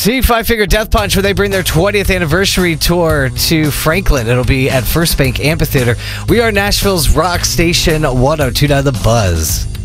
See Five Finger Death Punch when they bring their 20th anniversary tour to Franklin. It'll be at First Bank Amphitheater. We are Nashville's rock station 102.9 The Buzz.